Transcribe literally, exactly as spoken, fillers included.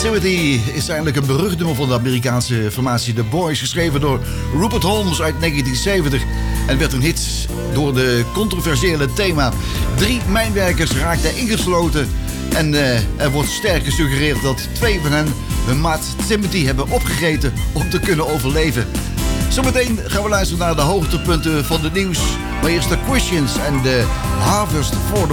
Timothy is eigenlijk een berucht nummer van de Amerikaanse formatie The Boys, geschreven door Rupert Holmes uit negentien zeventig en werd een hit door de controversiële thema. Drie mijnwerkers raakten ingesloten en uh, er wordt sterk gesuggereerd dat twee van hen hun maat Timothy hebben opgegeten om te kunnen overleven. Zometeen gaan we luisteren naar de hoogtepunten van het nieuws. Maar eerst de Questions en de Harvest for the